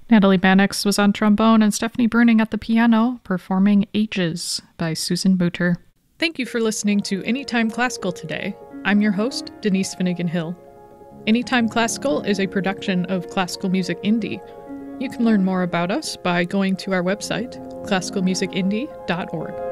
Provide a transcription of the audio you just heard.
Natalie Mannix was on trombone and Stephanie Bruning at the piano, performing Ages by Susan Mutter. Thank you for listening to Anytime Classical today. I'm your host, Denise Finnegan Hill. Anytime Classical is a production of Classical Music Indie. You can learn more about us by going to our website, classicalmusicindie.org.